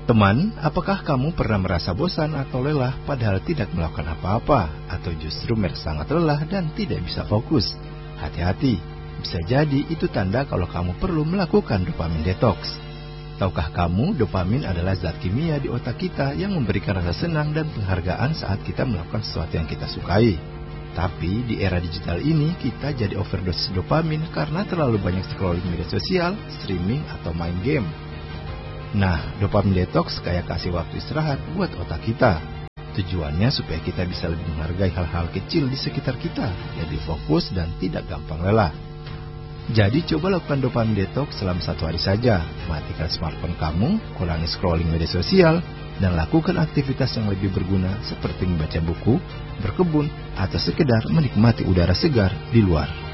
Teman, apakah kamu pernah merasa bosan atau lelah padahal tidak melakukan apa-apa, atau justru merasa sangat lelah dan tidak bisa fokus? Hati-hati, bisa jadi itu tanda kalau kamu perlu melakukan dopamin detox. Tahukah kamu, dopamin adalah zat kimia di otak kita yang memberikan rasa senang dan penghargaan saat kita melakukan sesuatu yang kita sukai. Tapi di era digital ini kita jadi overdose dopamin karena terlalu banyak scrolling media sosial, streaming, atau main game. Nah, dopamin detox kayak kasih waktu istirahat buat otak kita. Tujuannya supaya kita bisa lebih menghargai hal-hal kecil di sekitar kita, lebih fokus dan tidak gampang lelah. Jadi coba lakukan dopamin detox selama 1 hari saja. Matikan smartphone kamu, kurangi scrolling media sosial, dan lakukan aktivitas yang lebih berguna seperti membaca buku, berkebun, atau sekedar menikmati udara segar di luar.